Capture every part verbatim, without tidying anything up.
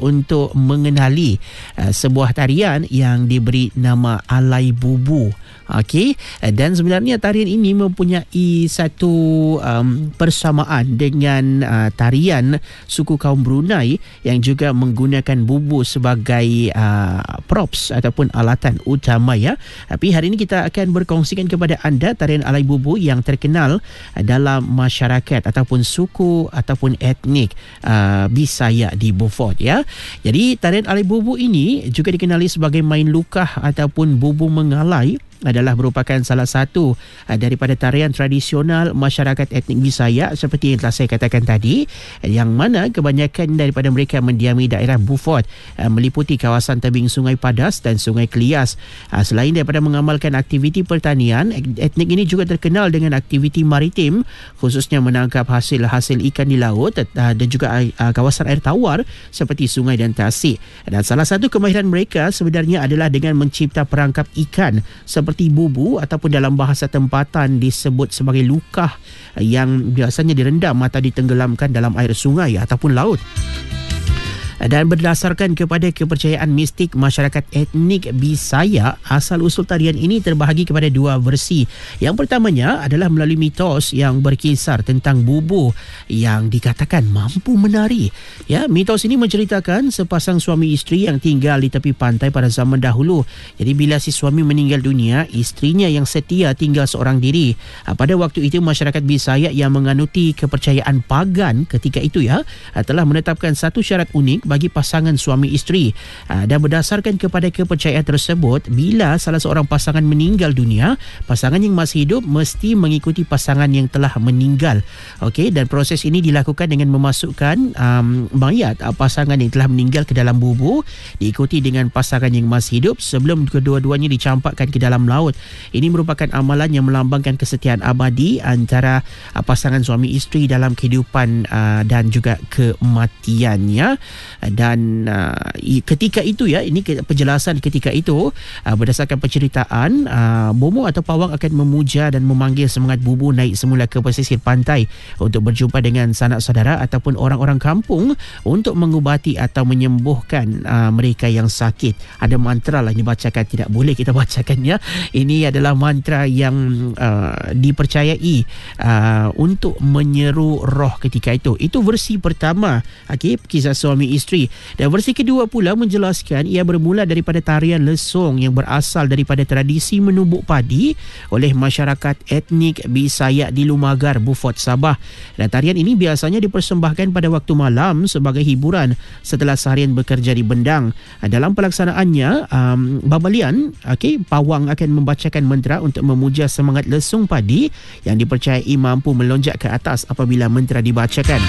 untuk mengenali uh, sebuah tarian yang diberi nama Alai Bubu. Okey, dan sebenarnya tarian ini mempunyai satu um, persamaan dengan uh, tarian suku kaum Brunei yang juga menggunakan bubu sebagai uh, props ataupun alatan utama ya. Tapi hari ini kita akan berkongsikan kepada anda tarian Alai Bubu yang terkenal dalam masyarakat ataupun suku ataupun etnik uh, Bisaya di Beaufort ya. Jadi tarian Alai Bubu ini juga dikenali sebagai main lukah ataupun bubu mengalai, adalah merupakan salah satu uh, daripada tarian tradisional masyarakat etnik Bisaya seperti yang telah saya katakan tadi, yang mana kebanyakan daripada mereka mendiami daerah Beaufort uh, meliputi kawasan tebing Sungai Padas dan Sungai Klias. Uh, selain daripada mengamalkan aktiviti pertanian, etnik ini juga terkenal dengan aktiviti maritim, khususnya menangkap hasil-hasil ikan di laut uh, dan juga uh, kawasan air tawar seperti sungai dan tasik. Dan salah satu kemahiran mereka sebenarnya adalah dengan mencipta perangkap ikan seperti seperti bubu ataupun dalam bahasa tempatan disebut sebagai lukah yang biasanya direndam atau ditenggelamkan dalam air sungai ataupun laut. Dan berdasarkan kepada kepercayaan mistik masyarakat etnik Bisaya, asal-usul tarian ini terbahagi kepada dua versi. Yang pertamanya adalah melalui mitos yang berkisar tentang bubu yang dikatakan mampu menari. Ya, mitos ini menceritakan sepasang suami isteri yang tinggal di tepi pantai pada zaman dahulu. Jadi bila si suami meninggal dunia, isterinya yang setia tinggal seorang diri. Pada waktu itu masyarakat Bisaya yang menganuti kepercayaan pagan ketika itu ya, telah menetapkan satu syarat unik bagi pasangan suami isteri. Dan berdasarkan kepada kepercayaan tersebut, bila salah seorang pasangan meninggal dunia, pasangan yang masih hidup mesti mengikuti pasangan yang telah meninggal. Okey, dan proses ini dilakukan dengan memasukkan um, mayat uh, pasangan yang telah meninggal ke dalam bubu, diikuti dengan pasangan yang masih hidup sebelum kedua-duanya dicampakkan ke dalam laut. Ini merupakan amalan yang melambangkan kesetiaan abadi antara uh, pasangan suami isteri dalam kehidupan uh, dan juga kematiannya. Dan uh, ketika itu ya, ini penjelasan ketika itu uh, berdasarkan penceritaan, uh, Bomo atau pawang akan memuja dan memanggil semangat bubu naik semula ke pesisir pantai untuk berjumpa dengan sanak saudara ataupun orang-orang kampung untuk mengubati atau menyembuhkan uh, mereka yang sakit. Ada mantra lah dibacakan, tidak boleh kita bacakan ya. Ini adalah mantra yang uh, dipercayai uh, untuk menyeru roh ketika itu. Itu versi pertama, okay, kisah suami isteri. Dan versi kedua pula menjelaskan ia bermula daripada tarian lesung yang berasal daripada tradisi menubuk padi oleh masyarakat etnik Bisaya di Lumagar, Beaufort, Sabah. Dan tarian ini biasanya dipersembahkan pada waktu malam sebagai hiburan setelah seharian bekerja di bendang. Dalam pelaksanaannya, um, babalian, okay, pawang akan membacakan mantra untuk memuja semangat lesung padi yang dipercayai mampu melonjak ke atas apabila mantra dibacakan.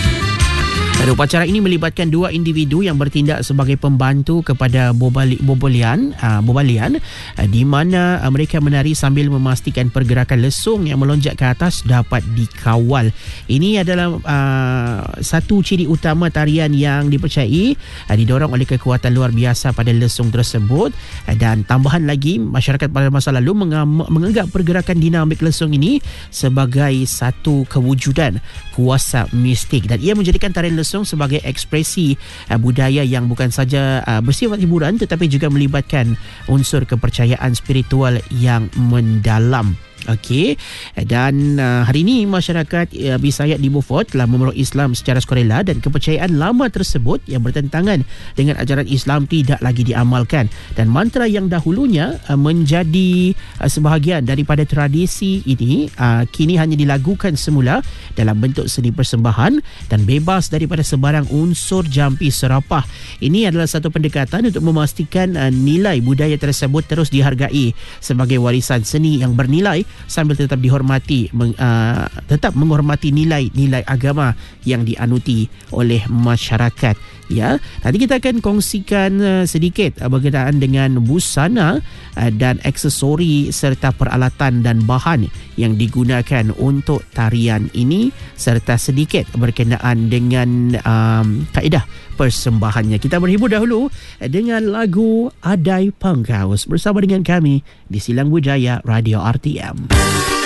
Dan upacara ini melibatkan dua individu yang bertindak sebagai pembantu kepada bobali, bobolian, uh, bobalian uh, di mana uh, mereka menari sambil memastikan pergerakan lesung yang melonjak ke atas dapat dikawal. Ini adalah uh, satu ciri utama tarian yang dipercayai uh, didorong oleh kekuatan luar biasa pada lesung tersebut. Uh, dan tambahan lagi, masyarakat pada masa lalu mengam- menganggap pergerakan dinamik lesung ini sebagai satu kewujudan kuasa mistik, dan ia menjadikan tarian lesung sebagai ekspresi uh, budaya yang bukan saja uh, bersifat hiburan tetapi juga melibatkan unsur kepercayaan spiritual yang mendalam. Okey, dan uh, hari ini masyarakat uh, Bisaya di Beaufort telah memeluk Islam secara sukarela dan kepercayaan lama tersebut yang bertentangan dengan ajaran Islam tidak lagi diamalkan, dan mantra yang dahulunya uh, menjadi uh, sebahagian daripada tradisi ini uh, kini hanya dilagukan semula dalam bentuk seni persembahan dan bebas daripada sebarang unsur jampi serapah. Ini adalah satu pendekatan untuk memastikan uh, nilai budaya tersebut terus dihargai sebagai warisan seni yang bernilai sambil tetap dihormati, meng, uh, tetap menghormati nilai-nilai agama yang dianuti oleh masyarakat. Ya, nanti kita akan kongsikan uh, sedikit uh, berkenaan dengan busana uh, dan aksesori serta peralatan dan bahan yang digunakan untuk tarian ini serta sedikit berkenaan dengan um, kaedah persembahannya. Kita berhibur dahulu dengan lagu Adai Pangkaus bersama dengan kami di Silang Budaya Radio R T M.